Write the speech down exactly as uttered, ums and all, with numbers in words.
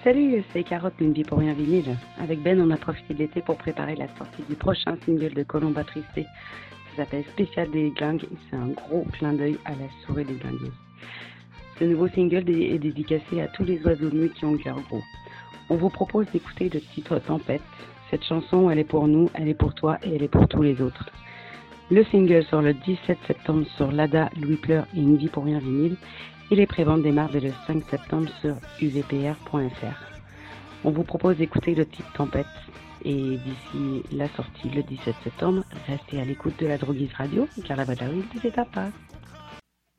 Salut, c'est Carotte d'une vie pour rien vinyle. Avec Ben, on a profité de l'été pour préparer la sortie du prochain single de Colomba Triste. Ça s'appelle Spécial des Glingues et c'est un gros clin d'œil à la souris des Glingues. Ce nouveau single est dédicacé à tous les oiseaux de nuit qui ont le cœur gros. On vous propose d'écouter le titre Tempête. Cette chanson, elle est pour nous, elle est pour toi et elle est pour tous les autres. Le single sort le dix-sept septembre sur Lada, Louis Pleur et Une vie pour rien vinyle. Et les préventes démarrent dès le cinq septembre sur u v p r point f r. On vous propose d'écouter le titre Tempête. Et d'ici la sortie le dix-sept septembre, restez à l'écoute de la Droguise Radio, car la Badawi ne vous éteint pas.